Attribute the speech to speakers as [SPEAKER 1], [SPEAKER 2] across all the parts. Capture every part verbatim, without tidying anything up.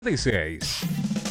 [SPEAKER 1] seis.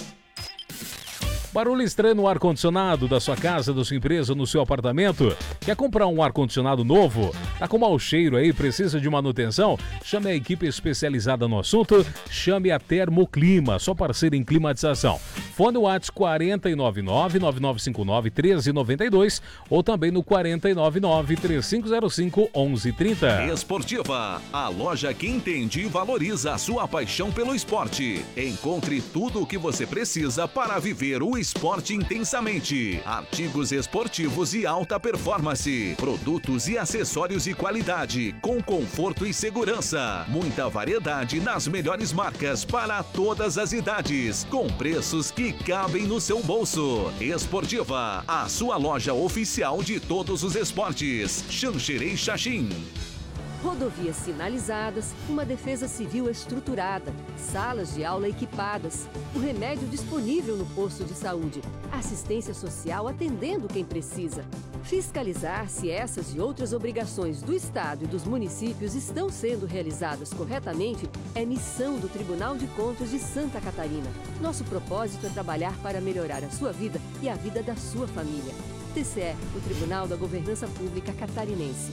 [SPEAKER 1] Barulho estranho no ar-condicionado da sua casa, da sua empresa, no seu apartamento? Quer comprar um ar-condicionado novo? Tá com mau cheiro aí, precisa de manutenção? Chame a equipe especializada no assunto, chame a Termoclima, sua parceira em climatização. Fone o WhatsApp quatro nove nove, nove nove cinco nove, um três nove dois ou também no quatro nove nove, três cinco zero cinco, um um três zero.
[SPEAKER 2] Esportiva, a loja que entende e valoriza a sua paixão pelo esporte. Encontre tudo o que você precisa para viver o esporte intensamente. Artigos esportivos e alta performance. Produtos e acessórios de qualidade, com conforto e segurança. Muita variedade nas melhores marcas para todas as idades, com preços que cabem no seu bolso. Esportiva, a sua loja oficial de todos os esportes. Xanxerê Xaxim.
[SPEAKER 3] Rodovias sinalizadas, uma defesa civil estruturada, salas de aula equipadas, o remédio disponível no posto de saúde, assistência social atendendo quem precisa. Fiscalizar se essas e outras obrigações do Estado e dos municípios estão sendo realizadas corretamente é missão do Tribunal de Contas de Santa Catarina. Nosso propósito é trabalhar para melhorar a sua vida e a vida da sua família. T C E, o Tribunal da Governança Pública Catarinense.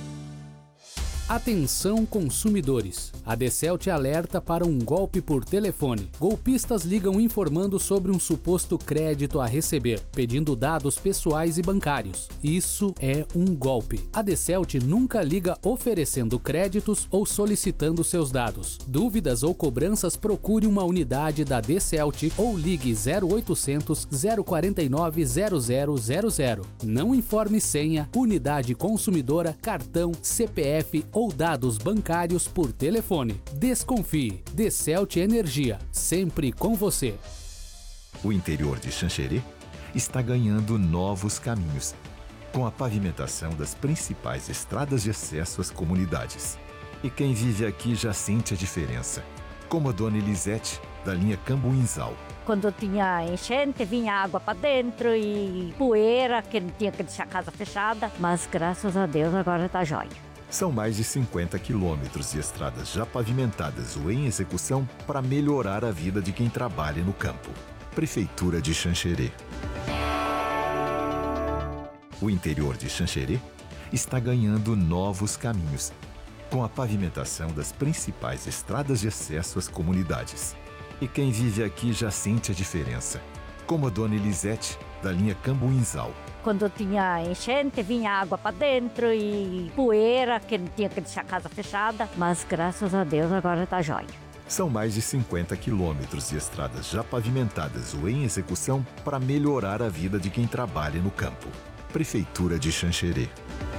[SPEAKER 4] Atenção consumidores, a Decel te alerta para um golpe por telefone. Golpistas ligam informando sobre um suposto crédito a receber, pedindo dados pessoais e bancários. Isso é um golpe. A Decelt nunca liga oferecendo créditos ou solicitando seus dados. Dúvidas ou cobranças, procure uma unidade da Decelt ou ligue zero oitocentos, zero quarenta e nove, zero zero zero zero. Não informe senha, unidade consumidora, cartão, C P F ou dados bancários por telefone. Desconfie. Decelt Energia, sempre com você.
[SPEAKER 5] O interior de Xanxerê está ganhando novos caminhos, com a pavimentação das principais estradas de acesso às comunidades. E quem vive aqui já sente a diferença, como a dona Elisete, da linha Cambuinzal.
[SPEAKER 6] Quando tinha enchente, vinha água para dentro e poeira, que não tinha que deixar a casa fechada. Mas graças a Deus agora está jóia.
[SPEAKER 5] São mais de cinquenta quilômetros de estradas já pavimentadas ou em execução para melhorar a vida de quem trabalha no campo. Prefeitura de Xanxerê. O interior de Xanxerê está ganhando novos caminhos, com a pavimentação das principais estradas de acesso às comunidades. E quem vive aqui já sente a diferença, como a dona Elisete, da linha Cambuinzal.
[SPEAKER 6] Quando tinha enchente, vinha água para dentro e poeira, que não tinha que deixar a casa fechada. Mas graças a Deus agora está jóia.
[SPEAKER 5] São mais de cinquenta quilômetros de estradas já pavimentadas ou em execução para melhorar a vida de quem trabalha no campo. Prefeitura de Xanxerê.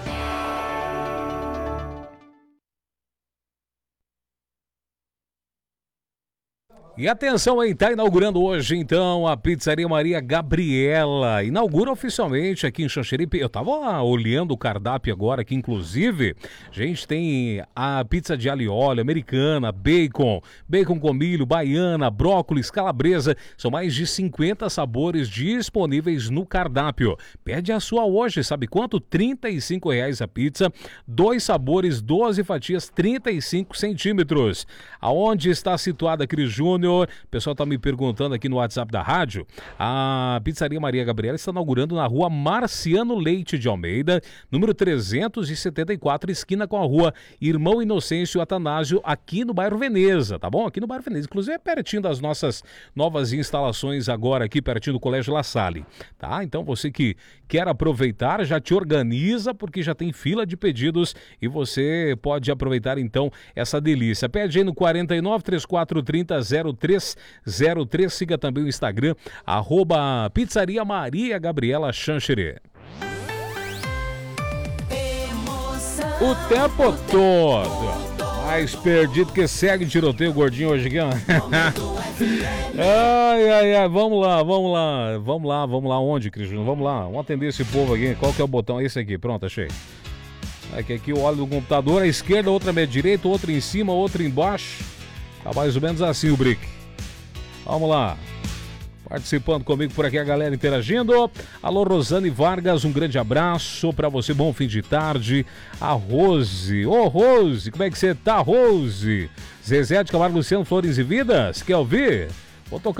[SPEAKER 1] E atenção aí, tá inaugurando hoje então a Pizzaria Maria Gabriela. Inaugura oficialmente aqui em Xanxerê. Eu tava olhando o cardápio agora aqui, inclusive. A gente tem a pizza de alho e óleo, americana, bacon, bacon com milho, baiana, brócolis, calabresa. São mais de cinquenta sabores disponíveis no cardápio. Pede a sua hoje, sabe quanto? trinta e cinco reais a pizza. Dois sabores, doze fatias, trinta e cinco centímetros. Aonde está situada a Cris Júnior? O pessoal está me perguntando aqui no WhatsApp da rádio. A Pizzaria Maria Gabriela está inaugurando na rua Marciano Leite de Almeida, número trezentos e setenta e quatro, esquina com a rua Irmão Inocêncio Atanásio, aqui no bairro Veneza, tá bom? Aqui no bairro Veneza. Inclusive é pertinho das nossas novas instalações agora, aqui pertinho do Colégio La Salle, tá? Então você que quer aproveitar, já te organiza, porque já tem fila de pedidos e você pode aproveitar então essa delícia. Pede aí no quarenta e nove, trinta e quatro, trinta, zero três zero três. Siga também o Instagram, arroba Pizzaria Maria Gabriela Xanxerê. O tempo todo. Mais perdido que segue tiroteio gordinho hoje aqui, ó. Ai, ai, ai, vamos lá, vamos lá, vamos lá, vamos lá, onde, Cristiano? Vamos lá, vamos atender esse povo aqui. Qual que é o botão? Esse aqui, pronto, achei. Aqui, aqui o óleo do computador, à esquerda, outra à direita, outra em cima, outra embaixo. Tá mais ou menos assim o brick. Vamos lá. Participando comigo por aqui, a galera interagindo. Alô, Rosane Vargas, um grande abraço pra você, bom fim de tarde. A Rose, ô Rose, como é que você tá, Rose? Zezé de Camargo Luciano, Flores e Vidas, quer ouvir? Vou tocar